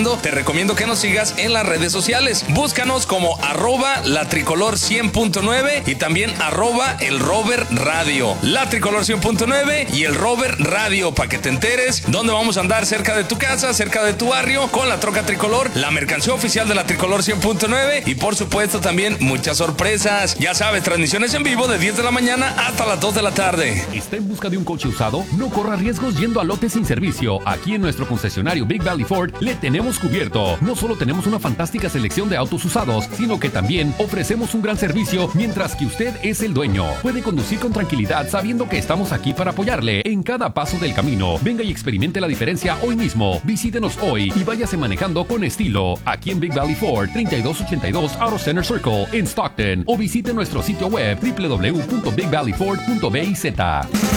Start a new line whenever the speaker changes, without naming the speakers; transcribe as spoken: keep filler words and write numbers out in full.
escuchando, te recomiendo que nos sigas en las redes sociales. Búscanos como arroba la tricolor cien punto nueve y también arroba el Rover Radio. La tricolor cien punto nueve y el Rover Radio, para que te enteres dónde vamos a andar cerca de tu casa, cerca de tu barrio, con la troca tricolor, la mercancía oficial de la tricolor cien punto nueve y por supuesto también muchas sorpresas. Ya sabes, transmisiones en vivo de diez de la mañana hasta las dos de la tarde.
¿Está en busca de un coche usado? No corra riesgos yendo a lote sin servicio. Aquí en nuestro concesionario Big Valley Ford le tenemos cubierto. No solo tenemos una fantástica selección de autos usados, sino que también ofrecemos un gran servicio mientras que usted es el dueño. Puede conducir con tranquilidad sabiendo que estamos aquí para apoyarle en cada paso del camino. Venga y experimente la diferencia hoy mismo. Visítenos hoy y váyase manejando con estilo. Aquí en Big Valley Ford, treinta y dos ochenta y dos Auto Center Circle en Stockton, o visite nuestro sitio web w w w punto big valley ford punto b i z.